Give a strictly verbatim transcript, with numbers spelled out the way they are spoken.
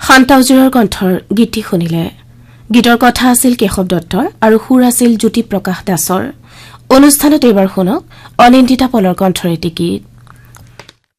শান্তাউজুৰৰ কণ্ঠৰ গীতি শুনিলে গীতৰ কথা আছিল কেশৱ দত্তৰ আৰু সুৰ আছিল জ্যোতি প্ৰকাশ দাসৰ অনুষ্ঠানত এইবাৰ শুনক অনিন্দিতা পলৰ কণ্ঠৰ এটি গীত